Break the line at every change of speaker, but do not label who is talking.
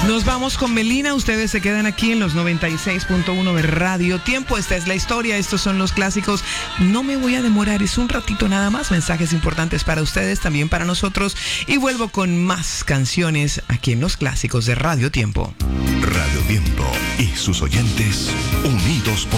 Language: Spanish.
Nos vamos con Melina, ustedes se quedan aquí en los 96.1 de Radio Tiempo. Esta es la historia, estos son los clásicos. No me voy a demorar, es un ratito nada más. Mensajes importantes para ustedes, también para nosotros. Y vuelvo con más canciones aquí en los clásicos de Radio Tiempo.
Radio Tiempo y sus oyentes unidos por